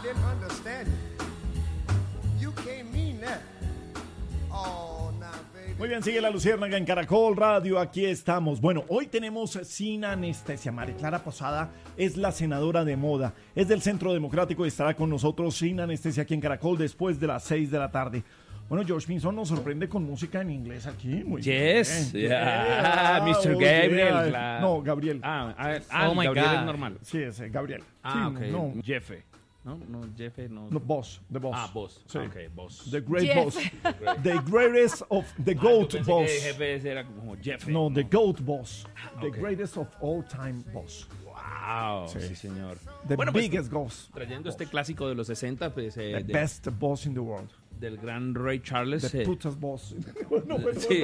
didn't understand you. You can't mean that. Oh, now, baby. Muy bien, sigue La Luciérnaga en Caracol Radio, aquí estamos. Bueno, hoy tenemos Sin Anestesia. María Clara Posada es la senadora de moda, es del Centro Democrático y estará con nosotros Sin Anestesia aquí en Caracol después de las 6 de la tarde. Bueno, George Pinson nos sorprende con música en inglés aquí. Muy Yes, bien. yeah. Mr. Gabriel. Yeah. No, Gabriel. Oh my God. God. Es normal. Sí, es Gabriel. Sí, Ok. no, Jefe. No, Jefe, no. no, Boss, the Boss. Boss. Sí. Ok, Boss. The Great Jeff. Boss. The greatest of the GOAT Yo pensé Boss. que jefe era como Jefe. No, the GOAT Boss. The Ok. greatest of all time boss. Wow, Sí. sí, señor. The Bueno, pues, biggest boss. trayendo este clásico de los 60, pues, The best boss in the world. del gran Ray Charles. The putest boss. No, perdón. Sí,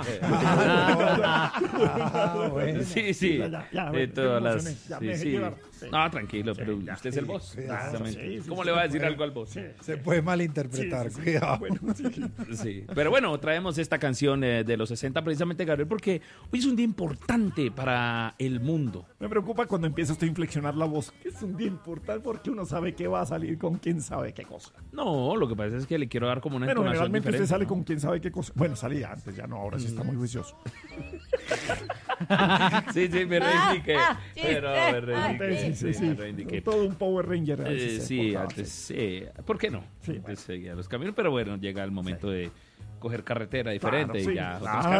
Bueno. sí, sí. Ya, De me todas las. emocioné, ya Sí, me dejé sí. llevar. Sí. No, tranquilo, pero ya, usted es el boss. Precisamente. sí, sí, ¿Cómo sí, le va a sí, decir sí. algo al boss? Se puede malinterpretar, cuidado. Bueno, sí. Sí. Pero bueno, traemos esta canción de los 60 precisamente, Gabriel, porque hoy es un día importante para el mundo. Me preocupa cuando empieza usted a inflexionar la voz. Que es un día importante porque uno sabe que va a salir con quién sabe qué cosa. No, lo que pasa es que le quiero dar como una Pero entonación generalmente diferente. usted sale ¿no? con quién sabe qué cosa. Bueno, salía antes, ya no, ahora sí está muy juicioso. Sí, me reivindiqué. Sí, Pero me reivindiqué. Sí. Me reivindiqué. Todo un Power Ranger. Sí, antes, sí. ¿Por qué no? Sí, Antes seguía los caminos, pero bueno, llega el momento de coger carretera diferente Claro, y sí, ya. claro. otros